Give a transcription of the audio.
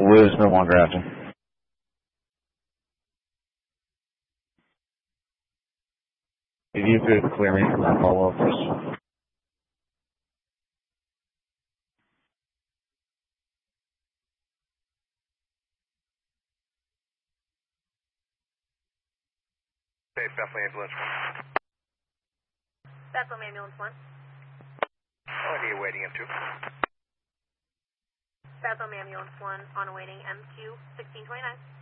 Liz, no longer active. If you could clear me from that follow-up, please. Hey, Bethel Ambulance 1. Bethel Ambulance 1. Oh, I need waiting M2. Bethel Ambulance 1 on awaiting MQ 1629.